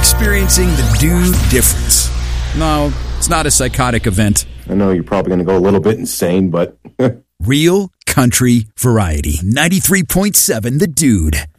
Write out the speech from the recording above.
experiencing the Dude Difference. No, it's not a psychotic event. I know you're probably going to go a little bit insane, but... Real country variety. 93.7 The Dude.